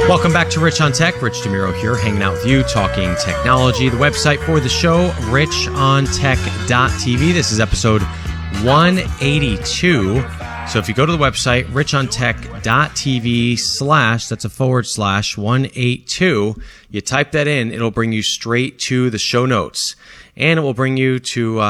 Welcome back to Rich on Tech. Rich DeMuro here, hanging out with you, talking technology. The website for the show, richontech.tv. This is episode 182. So if you go to the website, richontech.tv/ that's a / 182, you type that in, it'll bring you straight to the show notes. And it will bring you to